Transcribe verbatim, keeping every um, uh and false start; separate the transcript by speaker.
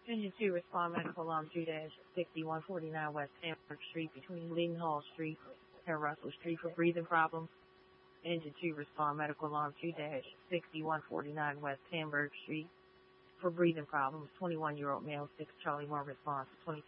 Speaker 1: Engine two, respond medical alarm two sixty-one forty-nine West Hamburg Street between Leadenhall Street and Russell Street for breathing problems. Engine two, respond medical alarm two sixty-one forty-nine West Hamburg Street for breathing problems. twenty-one-year-old male, six Charlie one response, twenty